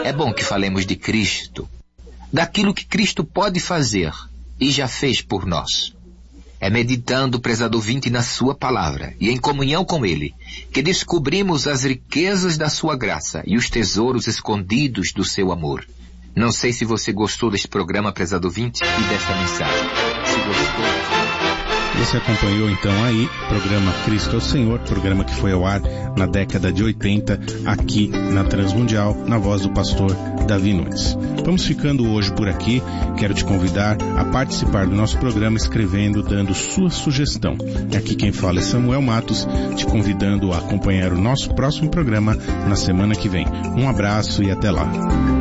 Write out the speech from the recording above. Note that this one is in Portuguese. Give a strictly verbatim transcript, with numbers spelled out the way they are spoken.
É bom que falemos de Cristo, daquilo que Cristo pode fazer e já fez por nós. É meditando, prezado ouvinte, na sua palavra e em comunhão com Ele, que descobrimos as riquezas da sua graça e os tesouros escondidos do seu amor. Não sei se você gostou deste programa, prezado ouvinte, e desta mensagem. Se gostou... Você acompanhou então aí o programa Cristo é o Senhor, programa que foi ao ar na década de oitenta, aqui na Transmundial, na voz do pastor Davi Nunes. Vamos ficando hoje por aqui. Quero te convidar a participar do nosso programa escrevendo, dando sua sugestão. Aqui quem fala é Samuel Matos, te convidando a acompanhar o nosso próximo programa na semana que vem. Um abraço e até lá.